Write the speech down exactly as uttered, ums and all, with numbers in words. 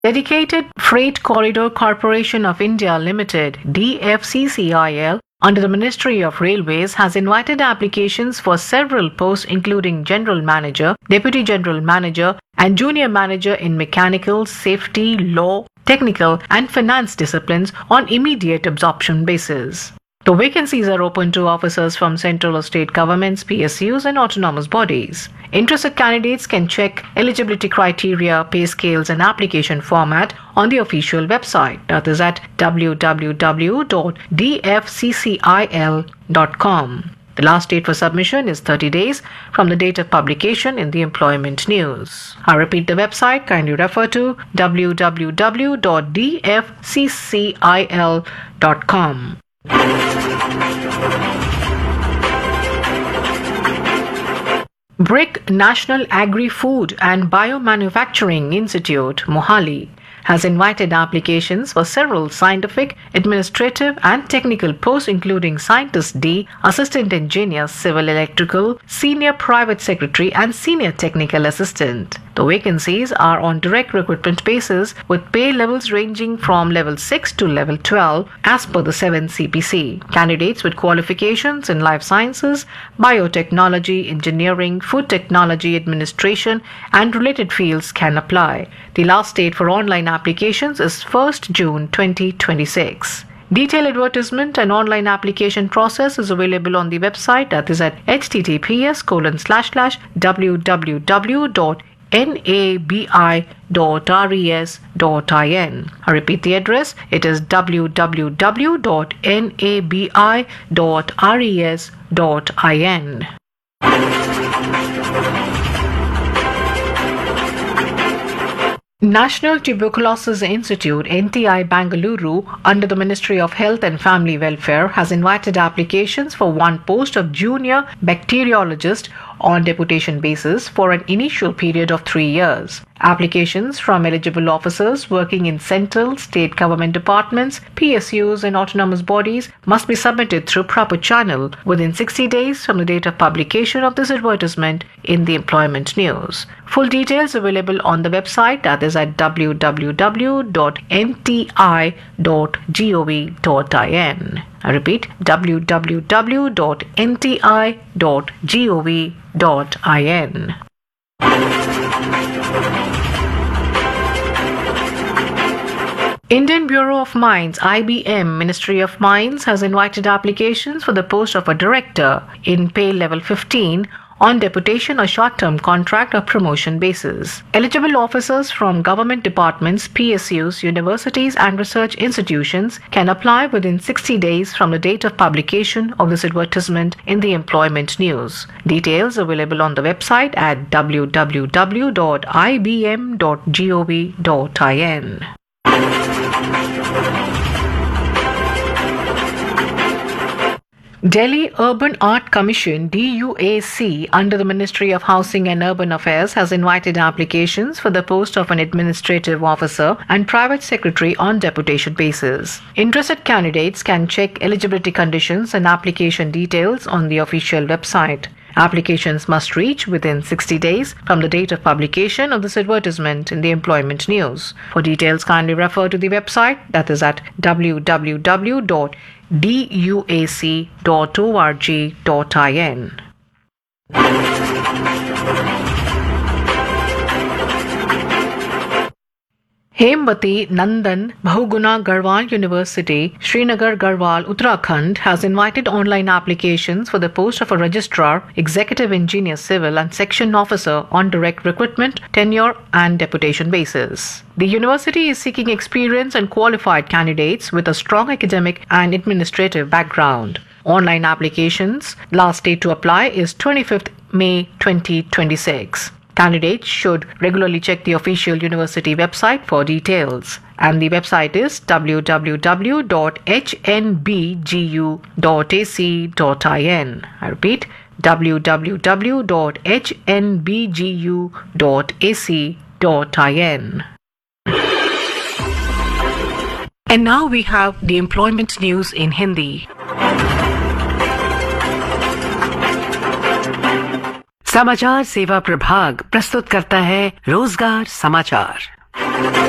Dedicated Freight Corridor Corporation of India Limited, D F C C I L, under the Ministry of Railways, has invited applications for several posts including General Manager, Deputy General Manager, and Junior Manager in Mechanical, Safety, Law, Technical, and Finance disciplines on immediate absorption basis. The vacancies are open to officers from central or state governments, P S Us, and autonomous bodies. Interested candidates can check eligibility criteria, pay scales, and application format on the official website, that is at w w w dot d f c c i l dot com. The last date for submission is thirty days from the date of publication in the Employment News. I repeat the website, kindly refer to w w w dot d f c c i l dot com. BRIC National Agri-Food and Biomanufacturing Institute, Mohali, has invited applications for several scientific, administrative, and technical posts including Scientist D, Assistant Engineer, Civil Electrical, Senior Private Secretary, and Senior Technical Assistant. The vacancies are on direct recruitment basis with pay levels ranging from level six to level twelve as per the seventh C P C. Candidates with qualifications in life sciences, biotechnology, engineering, food technology, administration, and related fields can apply. The last date for online applications is first June twenty twenty-six. Detailed advertisement and online application process is available on the website, that is at h t t p s colon slash slash w w w dot n a b i dot res dot in. I repeat the address, it is w w w dot n a b i dot res dot in. National Tuberculosis Institute, N T I Bangalore, under the Ministry of Health and Family Welfare, has invited applications for one post of junior bacteriologist on deputation basis for an initial period of three years. Applications from eligible officers working in central, state government departments, P S Us, and autonomous bodies must be submitted through proper channel within sixty days from the date of publication of this advertisement in the Employment News. Full details available on the website, that is at w w w dot n t i dot gov dot in. I repeat, w w w dot n t i dot gov dot in. Indian Bureau of Mines, I B M, Ministry of Mines, has invited applications for the post of a director in pay level fifteen on deputation or short-term contract or promotion basis. Eligible officers from government departments, P S Us, universities, and research institutions can apply within sixty days from the date of publication of this advertisement in the Employment News. Details available on the website at w w w dot i b m dot gov dot in. Delhi Urban Art Commission, D U A C, under the Ministry of Housing and Urban Affairs, has invited applications for the post of an administrative officer and private secretary on deputation basis. Interested candidates can check eligibility conditions and application details on the official website. Applications must reach within sixty days from the date of publication of this advertisement in the Employment News. For details, kindly refer to the website, that is at w w w dot d u a c dot org dot in. Hemwati Nandan Bahuguna Garhwal University, Srinagar, Garhwal, Uttarakhand, has invited online applications for the post of a registrar, executive engineer civil, and section officer on direct recruitment, tenure, and deputation basis. The university is seeking experienced and qualified candidates with a strong academic and administrative background. Online applications, last date to apply is twenty-fifth May twenty twenty-six. Candidates should regularly check the official university website for details. And the website is w w w dot h n b g u dot a c dot in. I repeat, w w w dot h n b g u dot a c dot in. And now we have the employment news in Hindi. समाचार सेवा प्रभाग प्रस्तुत करता है रोजगार समाचार।